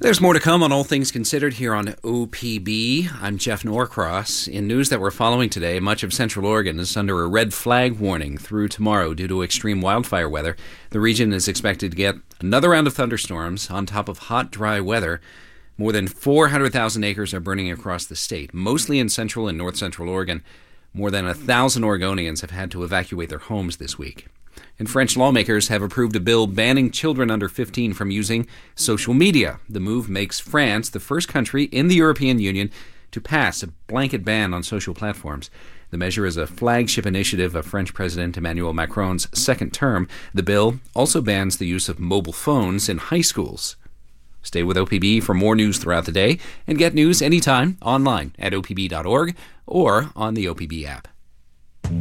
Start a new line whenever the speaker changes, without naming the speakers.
There's more to come on All Things Considered here on OPB. I'm Jeff Norcross. In news that we're following today, much of Central Oregon is under a red flag warning through tomorrow due to extreme wildfire weather. The region is expected to get another round of thunderstorms on top of hot, dry weather. More than 400,000 acres are burning across the state, mostly in central and north central Oregon. More than 1,000 Oregonians have had to evacuate their homes this week. And French lawmakers have approved a bill banning children under 15 from using social media. The move makes France the first country in the European Union to pass a blanket ban on social platforms. The measure is a flagship initiative of French President Emmanuel Macron's second term. The bill also bans the use of mobile phones in high schools. Stay with OPB for more news throughout the day and get news anytime online at opb.org or on the OPB app.